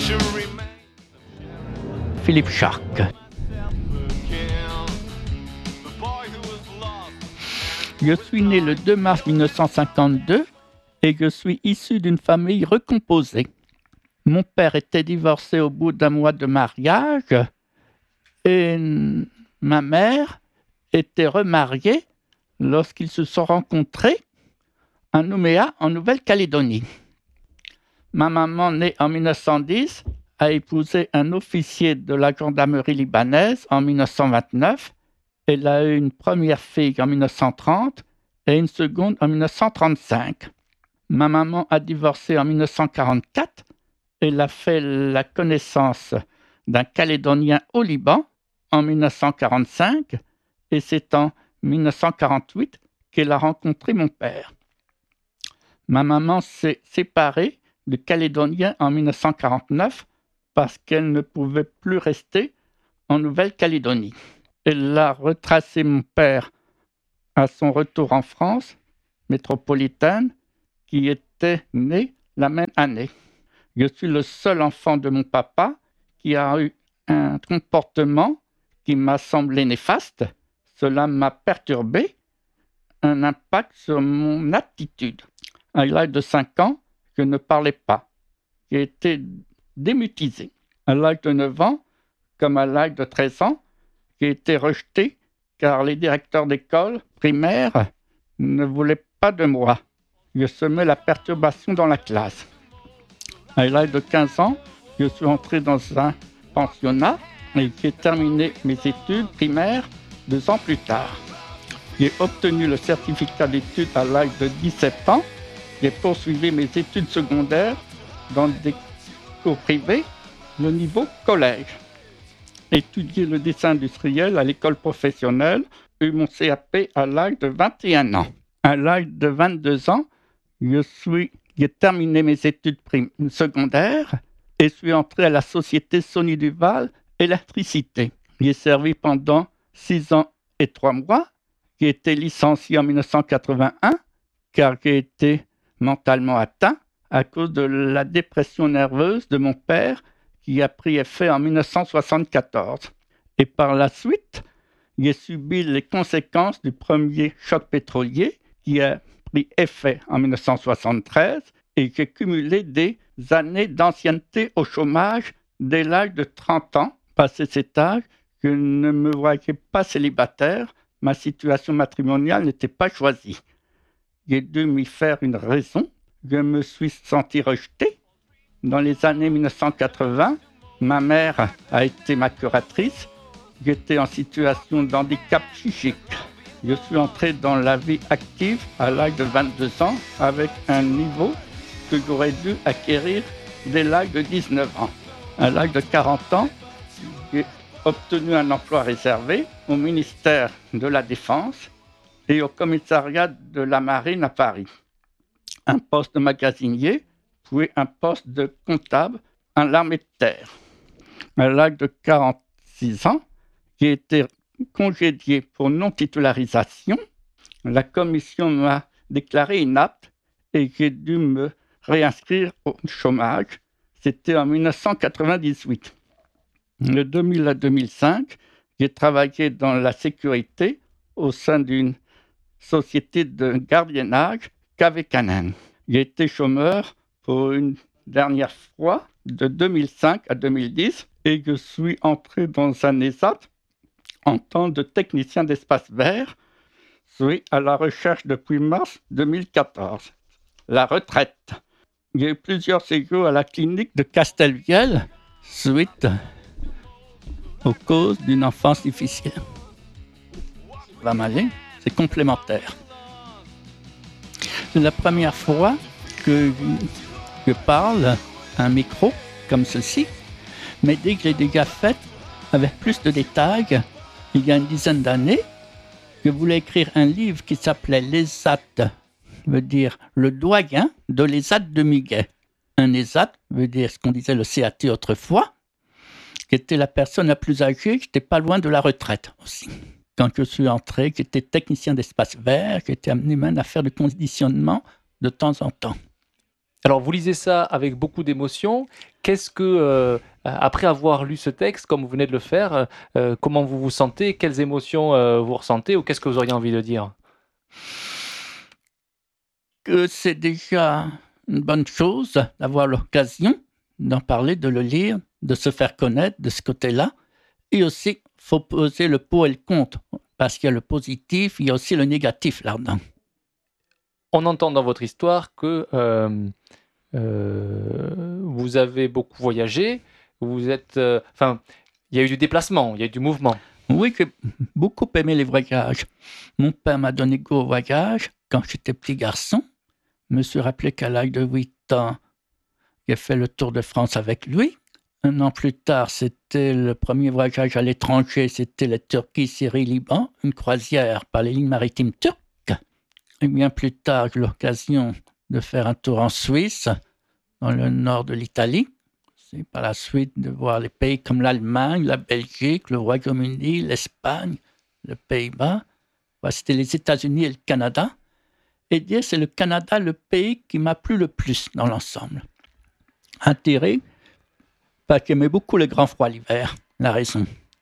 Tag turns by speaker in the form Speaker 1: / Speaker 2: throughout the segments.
Speaker 1: Philippe Charque. Je suis né le 2 mars 1952 et je suis issu d'une famille recomposée. Mon père était divorcé au bout d'un mois de mariage et ma mère était remariée lorsqu'ils se sont rencontrés à Nouméa, en Nouvelle-Calédonie. Ma maman, née en 1910, a épousé un officier de la gendarmerie libanaise en 1929. Elle a eu une première fille en 1930 et une seconde en 1935. Ma maman a divorcé en 1944. Elle a fait la connaissance d'un Calédonien au Liban en 1945 et c'est en 1948 qu'elle a rencontré mon père. Ma maman s'est séparée de Calédonien en 1949 parce qu'elle ne pouvait plus rester en Nouvelle-Calédonie. Elle a retracé mon père à son retour en France métropolitaine, qui était né la même année. Je suis le seul enfant de mon papa qui a eu un comportement qui m'a semblé néfaste. Cela m'a perturbé, un impact sur mon attitude. À l'âge de 5 ans, je ne parlais pas. J'ai été démutisé. À l'âge de 9 ans, comme à l'âge de 13 ans, j'ai été rejeté car les directeurs d'école primaire ne voulaient pas de moi. Je semais la perturbation dans la classe. À l'âge de 15 ans, je suis entré dans un pensionnat et j'ai terminé mes études primaires 2 ans plus tard. J'ai obtenu le certificat d'études à l'âge de 17 ans. J'ai poursuivi mes études secondaires dans des cours privés, le niveau collège. Étudié le dessin industriel à l'école professionnelle, eu mon CAP à l'âge de 21 ans. À l'âge de 22 ans, j'ai terminé mes études secondaires et suis entré à la société Sony Duval Électricité. J'ai servi pendant 6 ans et 3 mois. J'ai été licencié en 1981 car j'ai été mentalement atteint à cause de la dépression nerveuse de mon père qui a pris effet en 1974. Et par la suite, j'ai subi les conséquences du premier choc pétrolier qui a pris effet en 1973 et j'ai cumulé des années d'ancienneté au chômage dès l'âge de 30 ans. Passé cet âge, je ne me voyais pas célibataire, ma situation matrimoniale n'était pas choisie. J'ai dû m'y faire une raison. Je me suis senti rejeté. Dans les années 1980, ma mère a été ma curatrice. J'étais en situation de handicap psychique. Je suis entré dans la vie active à l'âge de 22 ans avec un niveau que j'aurais dû acquérir dès l'âge de 19 ans. À l'âge de 40 ans, j'ai obtenu un emploi réservé au ministère de la Défense et au commissariat de la Marine à Paris. Un poste de magasinier, puis un poste de comptable à l'armée de terre. À l'âge de 46 ans, j'ai été congédié pour non-titularisation. La commission m'a déclaré inapte et j'ai dû me réinscrire au chômage. C'était en 1998. De 2000 à 2005, j'ai travaillé dans la sécurité au sein d'une société de gardiennage Cave-Canen. J'ai été chômeur pour une dernière fois de 2005 à 2010 et je suis entré dans un ESAT en tant que technicien d'espace vert. Je suis à la recherche depuis mars 2014. La retraite. J'ai eu plusieurs séjours à la clinique de Castelviel suite aux causes d'une enfance difficile. Va m'aller, c'est complémentaire. C'est la première fois que je parle à un micro comme ceci, mais dès que j'ai déjà fait avec plus de détails, il y a une dizaine d'années, je voulais écrire un livre qui s'appelait l'ESAT, veut dire le doyen de l'ESAT de Miguet. Un ESAT veut dire ce qu'on disait le CAT autrefois, qui était la personne la plus âgée, j'étais pas loin de la retraite aussi. Quand je suis entré, j'étais technicien d'espace vert, j'étais amené même à faire du conditionnement de temps en temps.
Speaker 2: Alors, vous lisez ça avec beaucoup d'émotion. Qu'est-ce que, après avoir lu ce texte, comme vous venez de le faire, comment vous vous sentez? Quelles émotions, vous ressentez ou qu'est-ce que vous auriez envie de dire?
Speaker 1: Que c'est déjà une bonne chose d'avoir l'occasion d'en parler, de le lire, de se faire connaître de ce côté-là. Et aussi, il faut peser le pour et le contre, parce qu'il y a le positif, il y a aussi le négatif là-dedans.
Speaker 2: On entend dans votre histoire que, vous avez beaucoup voyagé, vous êtes, enfin, il y a eu du déplacement, il y a eu du mouvement.
Speaker 1: Oui, j'ai beaucoup aimé les voyages. Mon père m'a donné goût au voyage quand j'étais petit garçon. Je me suis rappelé qu'à l'âge de 8 ans, j'ai fait le tour de France avec lui. Un an plus tard, c'était le premier voyage à l'étranger, c'était la Turquie, Syrie, Liban, une croisière par les lignes maritimes turques. Et bien plus tard, j'ai eu l'occasion de faire un tour en Suisse, dans le nord de l'Italie. C'est par la suite de voir les pays comme l'Allemagne, la Belgique, le Royaume-Uni, l'Espagne, le Pays-Bas. C'était les États-Unis et le Canada. Et dire c'est le Canada le pays qui m'a plu le plus dans l'ensemble. Intérêt, parce que j'aimais beaucoup le grand froid l'hiver. La raison.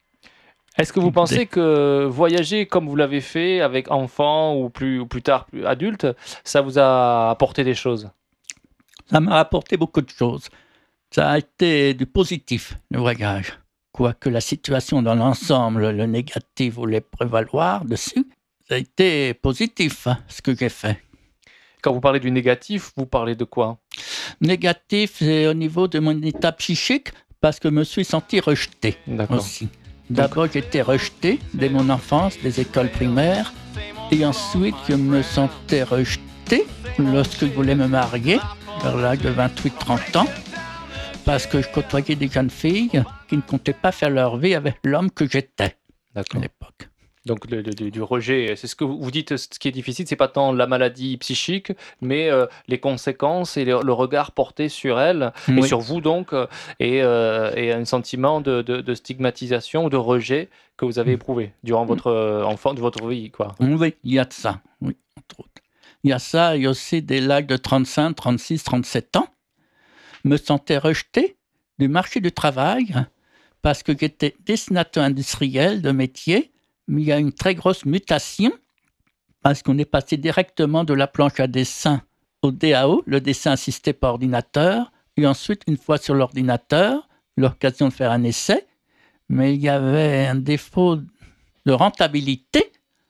Speaker 2: Est-ce que vous pensez que voyager comme vous l'avez fait avec enfant ou plus tard, plus adulte, ça vous a apporté des choses?
Speaker 1: Ça m'a apporté beaucoup de choses. Ça a été du positif, le voyage. Quoique la situation dans l'ensemble, le négatif voulait prévaloir dessus, ça a été positif, ce que j'ai fait.
Speaker 2: Quand vous parlez du négatif, vous parlez de quoi?
Speaker 1: Négatif, c'est au niveau de mon état psychique, parce que je me suis senti rejeté
Speaker 2: D'accord.
Speaker 1: aussi. D'abord, j'étais rejeté dès mon enfance, des écoles primaires, et ensuite, je me sentais rejeté lorsque je voulais me marier, vers l'âge de 28-30 ans, parce que je côtoyais des jeunes filles qui ne comptaient pas faire leur vie avec l'homme que j'étais à l'époque.
Speaker 2: Donc du rejet, c'est ce que vous dites, ce qui est difficile, c'est pas tant la maladie psychique, mais les conséquences et le regard porté sur elle et
Speaker 1: Oui.
Speaker 2: sur vous donc, et un sentiment de stigmatisation ou de rejet que vous avez éprouvé durant votre de votre vie, quoi.
Speaker 1: Oui, il y a de ça, oui, entre autres. Il y a ça, il y a aussi des lacs de 35, 36, 37 ans. Je me sentais rejeté du marché du travail parce que j'étais dessinateur industriel de métier, mais il y a une très grosse mutation parce qu'on est passé directement de la planche à dessin au DAO, le dessin assisté par ordinateur, et ensuite, une fois sur l'ordinateur, l'occasion de faire un essai, mais il y avait un défaut de rentabilité,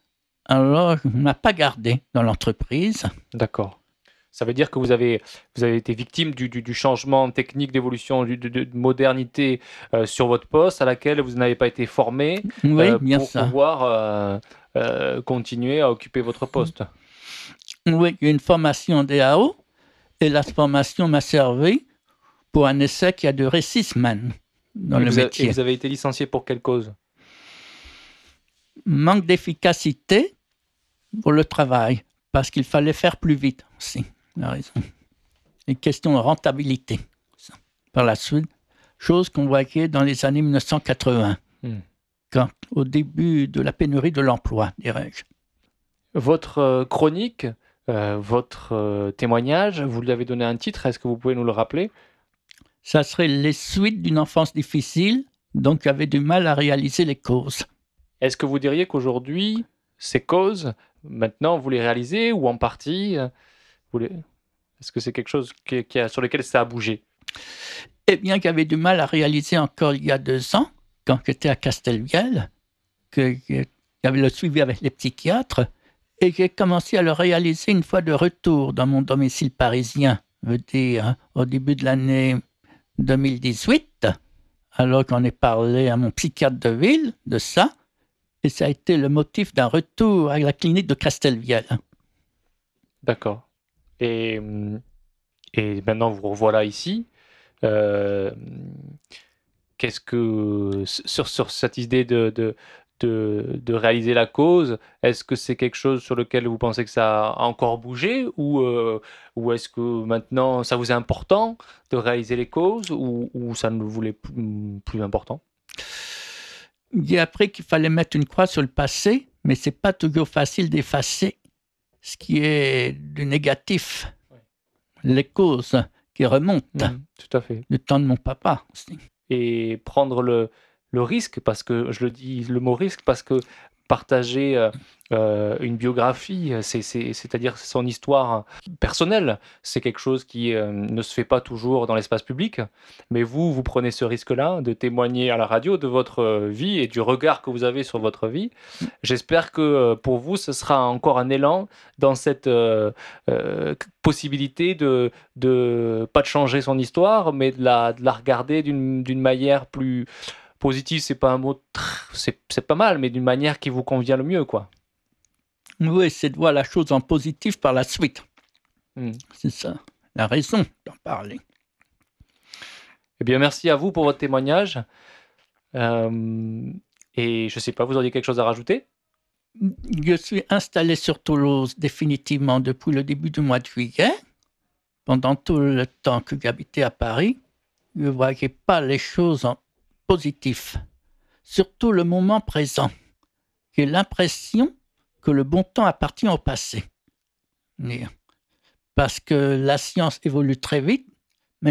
Speaker 1: alors on ne m'a pas gardé dans l'entreprise.
Speaker 2: D'accord. Ça veut dire que vous avez été victime du changement technique, d'évolution, de modernité sur votre poste, à laquelle vous n'avez pas été formé
Speaker 1: Oui, bien
Speaker 2: pour
Speaker 1: ça.
Speaker 2: pouvoir continuer à occuper votre poste.
Speaker 1: Oui, il y a une formation DAO, et la formation m'a servi pour un essai qui a duré 6 semaines dans le métier.
Speaker 2: Et vous avez été licencié pour quelle cause?
Speaker 1: Manque d'efficacité pour le travail, parce qu'il fallait faire plus vite aussi, la raison. Une question de rentabilité. Par la suite, chose qu'on voyait dans les années 1980, quand, au début de la pénurie de l'emploi, dirais-je.
Speaker 2: Votre chronique, votre témoignage, vous lui avez donné un titre, est-ce que vous pouvez nous le rappeler?
Speaker 1: Ça serait les suites d'une enfance difficile, donc j'avais du mal à réaliser les causes.
Speaker 2: Est-ce que vous diriez qu'aujourd'hui, ces causes, maintenant, vous les réalisez ou en partie Est-ce que c'est quelque chose sur lequel ça a bougé?
Speaker 1: Eh bien, j'avais du mal à réaliser encore il y a 2 ans, quand j'étais à Castelviel, que j'avais le suivi avec les psychiatres, et j'ai commencé à le réaliser une fois de retour dans mon domicile parisien, je veux dire, au début de l'année 2018, alors qu'on est parlé à mon psychiatre de ville de ça, et ça a été le motif d'un retour à la clinique de Castelviel.
Speaker 2: D'accord. Et maintenant, vous revoilà ici. Qu'est-ce que sur cette idée de réaliser la cause, est-ce que c'est quelque chose sur lequel vous pensez que ça a encore bougé ou est-ce que maintenant ça vous est important de réaliser les causes ou ça ne vous est plus important?
Speaker 1: J'ai appris qu'il fallait mettre une croix sur le passé, mais c'est pas toujours facile d'effacer ce qui est du négatif. les causes qui remontent.
Speaker 2: Tout à fait.
Speaker 1: Du temps de mon papa aussi.
Speaker 2: Et prendre le risque, parce que je le dis le mot risque, parce que partager une biographie, c'est-à-dire son histoire personnelle, c'est quelque chose qui ne se fait pas toujours dans l'espace public, mais vous prenez ce risque-là de témoigner à la radio de votre vie et du regard que vous avez sur votre vie. J'espère que pour vous, ce sera encore un élan dans cette possibilité pas de changer son histoire, mais de la regarder d'une manière plus positive. C'est pas un mot, c'est pas mal, mais d'une manière qui vous convient le mieux, quoi.
Speaker 1: Oui, c'est de voir la chose en positif par la suite. C'est ça, la raison d'en parler.
Speaker 2: Eh bien, merci à vous pour votre témoignage. Et je sais pas, vous auriez quelque chose à rajouter?
Speaker 1: Je suis installé sur Toulouse définitivement depuis le début du mois de juillet. Pendant tout le temps que j'habitais à Paris, je ne voyais pas les choses en positif. Surtout le moment présent. J'ai l'impression que le bon temps appartient au passé. Parce que la science évolue très vite